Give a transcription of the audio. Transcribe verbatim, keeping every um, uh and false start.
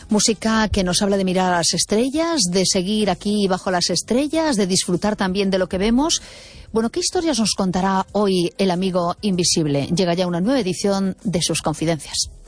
Música que nos habla de mirar a las estrellas, de seguir aquí bajo las estrellas, de disfrutar también de lo que vemos. Bueno, ¿qué historias nos contará hoy el amigo invisible? Llega ya una nueva edición de Sus Confidencias.